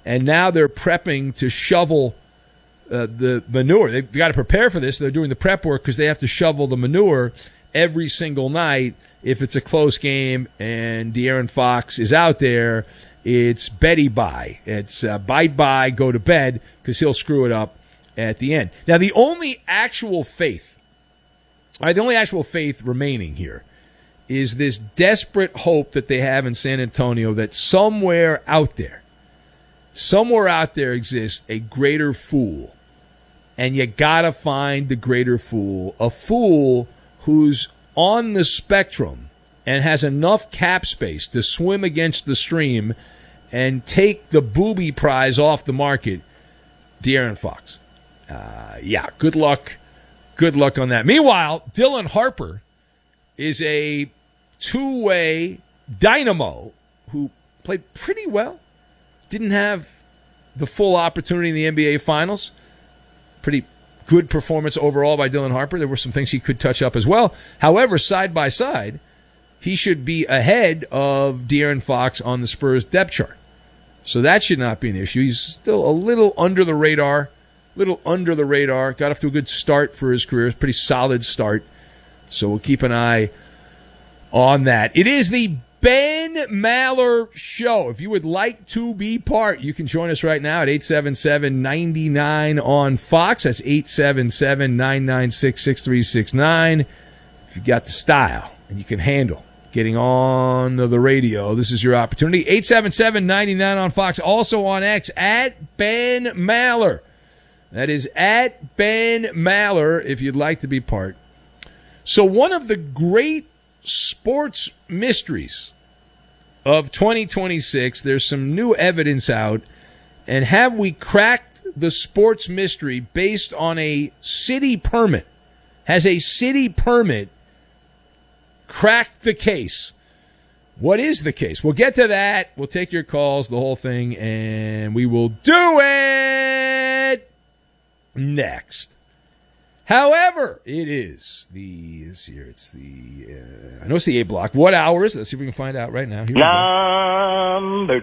and now they're prepping to shovel the manure. They've got to prepare for this. They're doing the prep work because they have to shovel the manure every single night. If it's a close game and De'Aaron Fox is out there, it's Betty bye. It's bye, go to bed, because he'll screw it up at the end. Now, the only actual faith remaining here is this desperate hope that they have in San Antonio that somewhere out there exists a greater fool. And you got to find the greater fool, a fool who's on the spectrum and has enough cap space to swim against the stream and take the booby prize off the market, De'Aaron Fox. Good luck. Good luck on that. Meanwhile, Dylan Harper is a two-way dynamo who played pretty well. Didn't have the full opportunity in the NBA Finals. Pretty good performance overall by Dylan Harper. There were some things he could touch up as well. However, side by side, he should be ahead of De'Aaron Fox on the Spurs depth chart. So that should not be an issue. He's still a little under the radar. Got off to a good start for his career. Pretty solid start. So we'll keep an eye on that. It is the Ben Maller Show. If you would like to be part, you can join us right now at 877-99 on Fox. That's 877-996-6369. If you got the style and you can handle getting on the radio, this is your opportunity. 877-99 on Fox. Also on X, at Ben Maller. That is at Ben Maller if you'd like to be part. So one of the great sports mysteries of 2026, there's some new evidence out, and have we cracked the sports mystery based on a city permit? Has a city permit cracked the case? What is the case? We'll get to that. We'll take your calls, the whole thing, and we will do it next. However, it is it's the A block. What hours? Let's see if we can find out right now. Here Number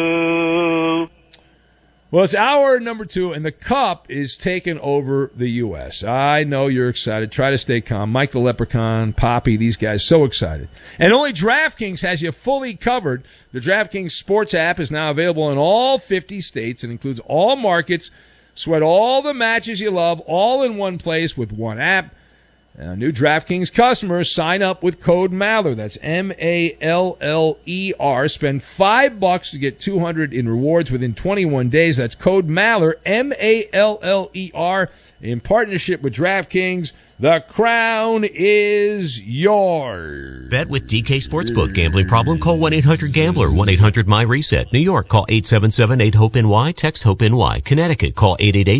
2. Well, it's hour number 2, and the Cup is taking over the U.S. I know you're excited. Try to stay calm. Mike the Leprechaun, Poppy, these guys, so excited. And only DraftKings has you fully covered. The DraftKings Sports app is now available in all 50 states and includes all markets. Sweat all the matches you love, all in one place with one app. New DraftKings customers sign up with code Maller. That's M-A-L-L-E-R. Spend $5 to get $200 in rewards within 21 days. That's code Maller, M-A-L-L-E-R. In partnership with DraftKings, the crown is yours. Bet with DK Sportsbook. Gambling problem? Call 1-800-GAMBLER. 1-800-MY-RESET. New York, call 877-8-HOPE-NY. Text HOPE-NY. Connecticut, call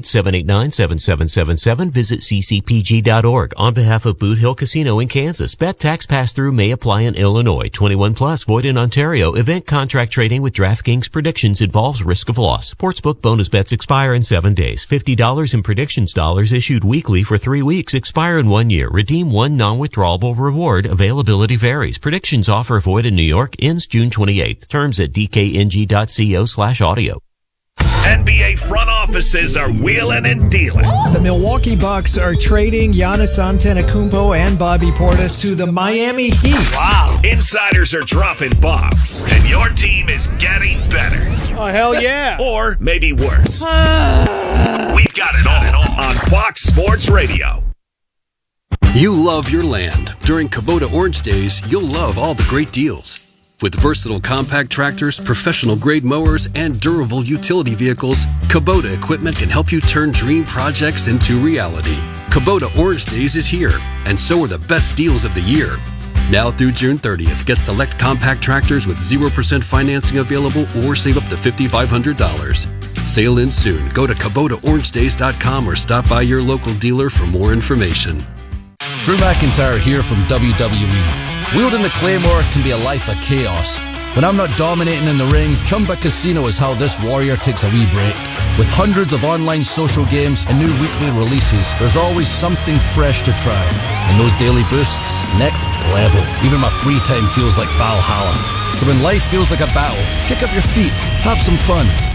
888-789-7777. Visit ccpg.org. On behalf of Boot Hill Casino in Kansas, bet tax pass-through may apply in Illinois. 21 plus, void in Ontario. Event contract trading with DraftKings predictions involves risk of loss. Sportsbook bonus bets expire in 7 days. $50 in predictions dollars issued weekly for 3 weeks. Expire in 1 year. Redeem one non-withdrawable reward. Availability varies. Predictions offer void in New York. Ends June 28th. Terms at dkng.co/audio. NBA front offices are wheeling and dealing. The Milwaukee Bucks are trading Giannis Antetokounmpo and Bobby Portis to the Miami Heat. Wow. Insiders are dropping bombs, and your team is getting better. Oh, hell yeah. Or maybe worse. We've got it all on Fox Sports Radio. You love your land. During Kubota Orange Days, you'll love all the great deals. With versatile compact tractors, professional-grade mowers, and durable utility vehicles, Kubota equipment can help you turn dream projects into reality. Kubota Orange Days is here, and so are the best deals of the year. Now through June 30th, get select compact tractors with 0% financing available or save up to $5,500. Sale ends soon. Go to KubotaOrangeDays.com or stop by your local dealer for more information. Drew McIntyre here from WWE. Wielding the Claymore can be a life of chaos. When I'm not dominating in the ring, Chumba Casino is how this warrior takes a wee break. With hundreds of online social games and new weekly releases, there's always something fresh to try. And those daily boosts, next level. Even my free time feels like Valhalla. So when life feels like a battle, kick up your feet, have some fun,